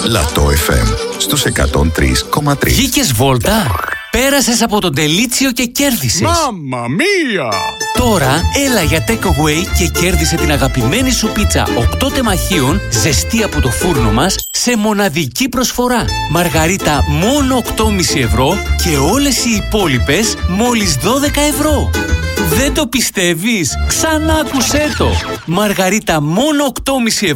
Λατό FM στους 103,3. Βγήκες βόλτα? Πέρασες από τον τελίτσιο και κέρδισες. Μάμμα μία! Τώρα έλα για takeaway και κέρδισε την αγαπημένη σου πίτσα 8 τεμαχίων ζεστή από το φούρνο μας σε μοναδική προσφορά. Μαργαρίτα μόνο 8,5 ευρώ και όλες οι υπόλοιπες μόλις 12 ευρώ. Δεν το πιστεύεις? Ξανά άκουσέ το! Μαργαρίτα μόνο 8,5 ευρώ